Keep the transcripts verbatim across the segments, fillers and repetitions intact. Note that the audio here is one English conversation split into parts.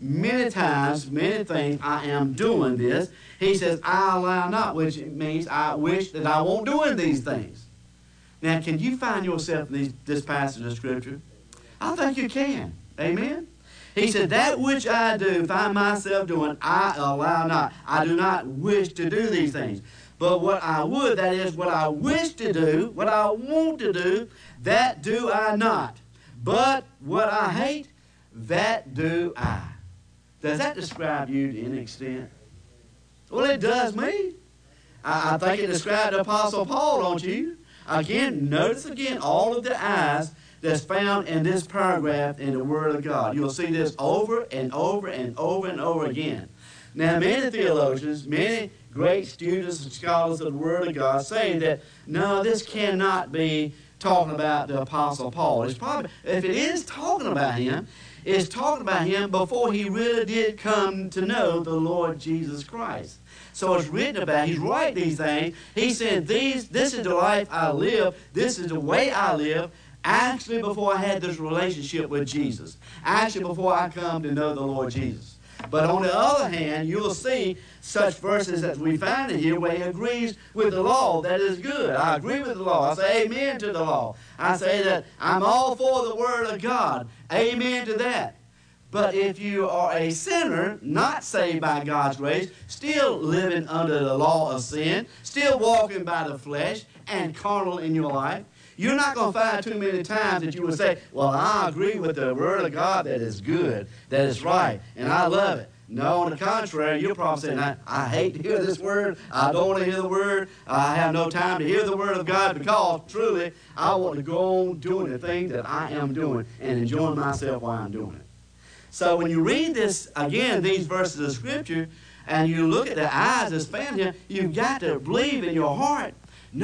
many times, many things, I am doing this. He says, I allow not, which means I wish that I won't doing these things. Now, can you find yourself in these, this passage of Scripture? I think you can. Amen? He said, that which I do, find myself doing, I allow not. I do not wish to do these things. But what I would, that is, what I wish to do, what I want to do, that do I not. But what I hate, that do I. Does that describe you to any extent? Well, it does me. I, I think it described the Apostle Paul, don't you? Again, notice again all of the I's that's found in this paragraph in the Word of God. You'll see this over and over and over and over again. Now, many theologians, many great students and scholars of the Word of God say that, no, this cannot be talking about the Apostle Paul. It's probably, if it is talking about him, it's talking about him before he really did come to know the Lord Jesus Christ. So it's written about, he's writing these things. He said, these, this is the life I live, this is the way I live, actually before I had this relationship with Jesus. Actually before I come to know the Lord Jesus. But on the other hand, you will see such verses that we find in here where he agrees with the law. That is good. I agree with the law. I say amen to the law. I say that I'm all for the Word of God. Amen to that. But if you are a sinner, not saved by God's grace, still living under the law of sin, still walking by the flesh and carnal in your life, you're not going to find too many times that you will say, well, I agree with the Word of God that is good, that is right, and I love it. No, on the contrary, you'll probably say, I, I hate to hear this word. I don't want to hear the word. I have no time to hear the Word of God because, truly, I want to go on doing the things that I am doing and enjoying myself while I'm doing it. So when you read this, again, these verses of Scripture, and you look at the eyes that's found here, you've got to believe in your heart.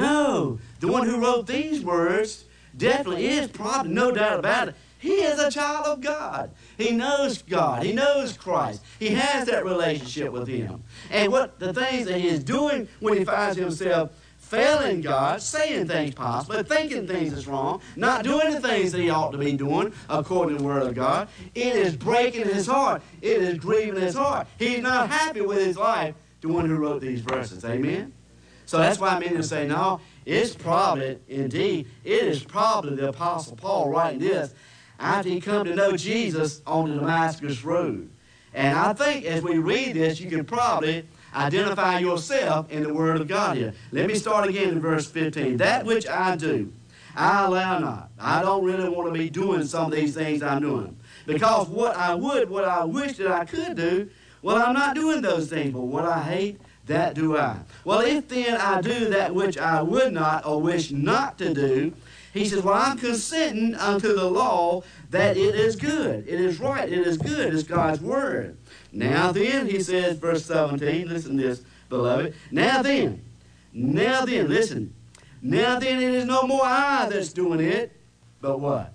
No, the one who wrote these words definitely is probably, no doubt about it, he is a child of God. He knows God. He knows Christ. He has that relationship with him. And what the things that he is doing when he finds himself failing God, saying things possible, thinking things is wrong, not doing the things that he ought to be doing according to the Word of God, it is breaking his heart. It is grieving his heart. He's not happy with his life, the one who wrote these verses. Amen? So that's why many say, no, it's probably, indeed, it is probably the Apostle Paul writing this after he come to know Jesus on the Damascus Road. And I think as we read this, you can probably identify yourself in the Word of God here. Let me start again in verse fifteen. That which I do, I allow not. I don't really want to be doing some of these things I'm doing. Because what I would, what I wish that I could do, well, I'm not doing those things. But what I hate, that do I. Well, if then I do that which I would not or wish not to do, he says, well, I'm consenting unto the law that it is good. It is right. It is good. It's God's Word. Now then, he says, verse seventeen, listen to this, beloved. Now then, now then, listen. Now then, it is no more I that's doing it, but what?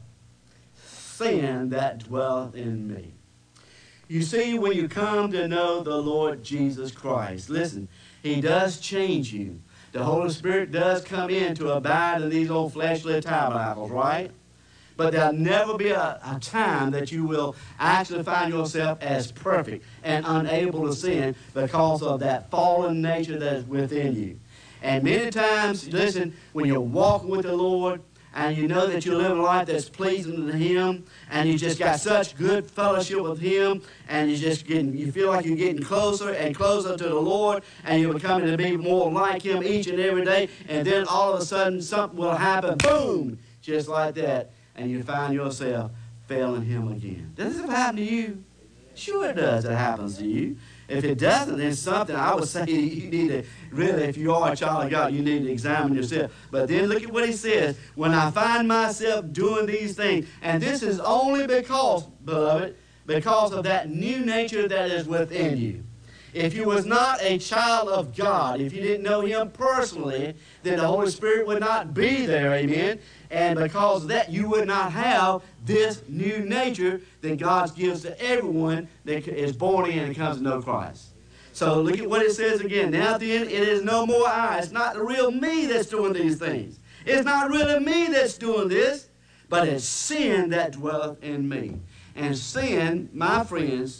Sin that dwelleth in me. You see, when you come to know the Lord Jesus Christ, listen, he does change you. The Holy Spirit does come in to abide in these old fleshly tabernacles, right? But there'll never be a, a time that you will actually find yourself as perfect and unable to sin because of that fallen nature that is within you. And many times, listen, when you're walking with the Lord, and you know that you live a life that's pleasing to him, and you just got such good fellowship with him, and you just getting, you feel like you're getting closer and closer to the Lord, and you're becoming to be more like him each and every day, and then all of a sudden something will happen, boom, just like that, and you find yourself failing him again. Does this happen to you? Sure it does. It happens to you. If it doesn't, then something I would say you need to, really, if you are a child of God, you need to examine yourself. But then look at what he says. When I find myself doing these things, and this is only because, beloved, because of that new nature that is within you. If you was not a child of God, if you didn't know him personally, then the Holy Spirit would not be there, amen? And because of that, you would not have this new nature that God gives to everyone that is born in and comes to know Christ. So look at what it says again. Now then, it is no more I. It's not the real me that's doing these things. It's not really me that's doing this, but it's sin that dwelleth in me. And sin, my friends,